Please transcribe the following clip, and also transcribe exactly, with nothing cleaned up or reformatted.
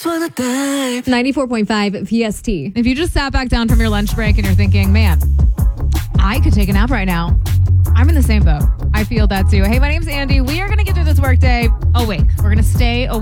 ninety-four point five P S T. If you just sat back down from your lunch break and you're thinking, man, I could take a nap right now, I'm in the same boat. I feel that too. Hey, my name's Andy. We are going to get through this workday awake. We're going to stay awake.